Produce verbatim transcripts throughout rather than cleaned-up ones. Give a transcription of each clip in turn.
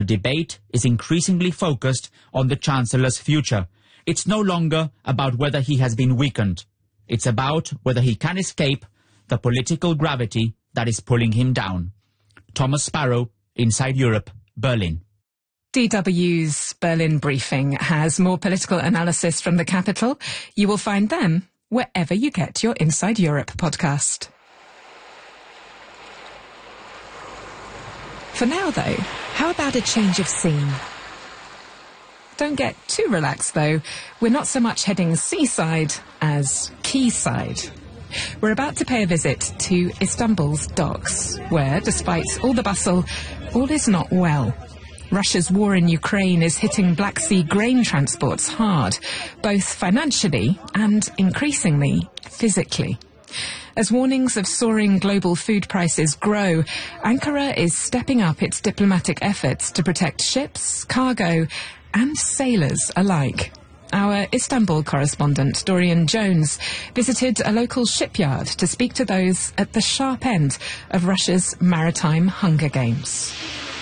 The debate is increasingly focused on the Chancellor's future. It's no longer about whether he has been weakened. It's about whether he can escape the political gravity that is pulling him down. Thomas Sparrow, Inside Europe, Berlin. D W's Berlin briefing has more political analysis from the capital. You will find them wherever you get your Inside Europe podcast. For now, though, how about a change of scene? Don't get too relaxed, though. We're not so much heading seaside as quayside. We're about to pay a visit to Istanbul's docks, where, despite all the bustle, all is not well. Russia's war in Ukraine is hitting Black Sea grain transports hard, both financially and, increasingly, physically. As warnings of soaring global food prices grow, Ankara is stepping up its diplomatic efforts to protect ships, cargo, and sailors alike. Our Istanbul correspondent, Dorian Jones, visited a local shipyard to speak to those at the sharp end of Russia's maritime Hunger Games.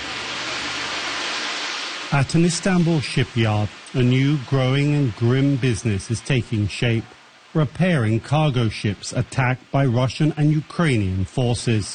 At an Istanbul shipyard, a new, growing and grim business is taking shape, repairing cargo ships attacked by Russian and Ukrainian forces.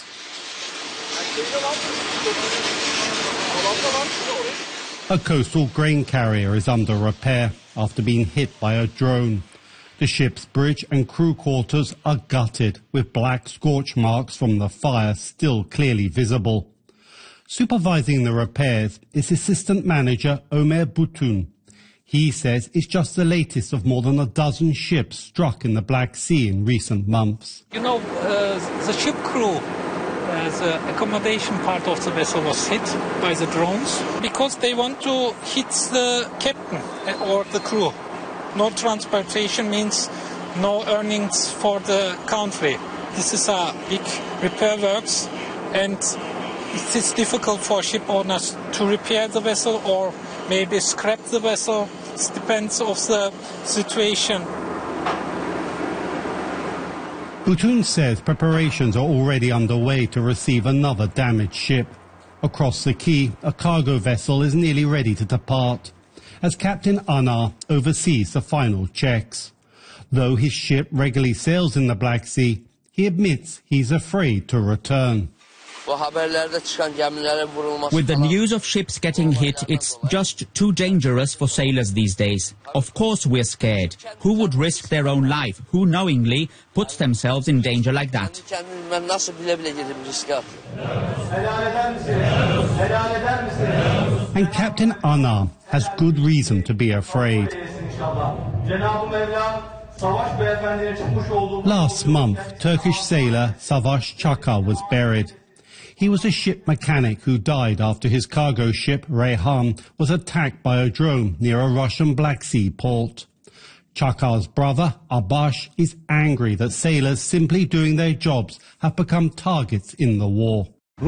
A coastal grain carrier is under repair after being hit by a drone. The ship's bridge and crew quarters are gutted, with black scorch marks from the fire still clearly visible. Supervising the repairs is Assistant Manager Ömer Butun. He says it's just the latest of more than a dozen ships struck in the Black Sea in recent months. You know, uh, the ship crew, uh, the accommodation part of the vessel was hit by the drones because they want to hit the captain or the crew. No transportation means no earnings for the country. This is a big repair works, and it is difficult for ship owners to repair the vessel or maybe scrap the vessel. It depends on the situation. Butun says preparations are already underway to receive another damaged ship. Across the quay, a cargo vessel is nearly ready to depart, as Captain Anar oversees the final checks. Though his ship regularly sails in the Black Sea, he admits he's afraid to return. With the news of ships getting hit, it's just too dangerous for sailors these days. Of course we're scared. Who would risk their own life? Who knowingly puts themselves in danger like that? And Captain Anar has good reason to be afraid. Last month, Turkish sailor Savaş Çakar was buried. He was a ship mechanic who died after his cargo ship, Reyhan, was attacked by a drone near a Russian Black Sea port. Çakar's brother, Abash, is angry that sailors simply doing their jobs have become targets in the war.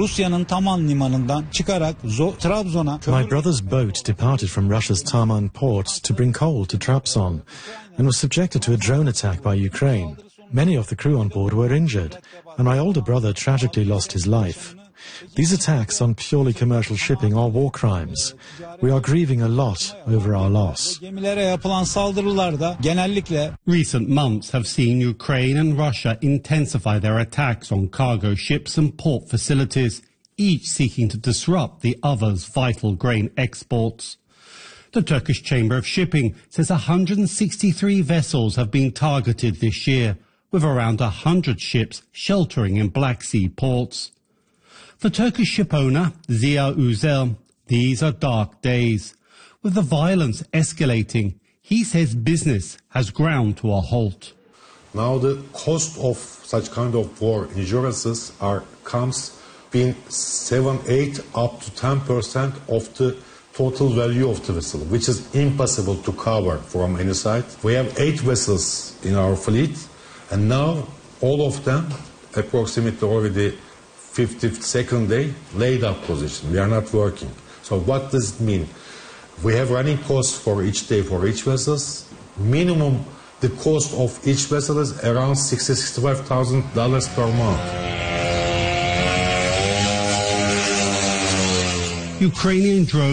My brother's boat departed from Russia's Taman port to bring coal to Trabzon and was subjected to a drone attack by Ukraine. Many of the crew on board were injured, and my older brother tragically lost his life. These attacks on purely commercial shipping are war crimes. We are grieving a lot over our loss. Recent months have seen Ukraine and Russia intensify their attacks on cargo ships and port facilities, each seeking to disrupt the other's vital grain exports. The Turkish Chamber of Shipping says one hundred sixty-three vessels have been targeted this year, with around one hundred ships sheltering in Black Sea ports. For Turkish ship owner Ziya Üzel, these are dark days. With the violence escalating, he says business has ground to a halt. Now the cost of such kind of war insurances are comes being seven, eight, up to ten percent of the total value of the vessel, which is impossible to cover from any side. We have eight vessels in our fleet, and now all of them approximately already fifty-second day laid up position. We are not working. So what does it mean? We have running costs for each day for each vessels. Minimum the cost of each vessel is around sixty, sixty-five thousand dollars per month. Ukrainian drones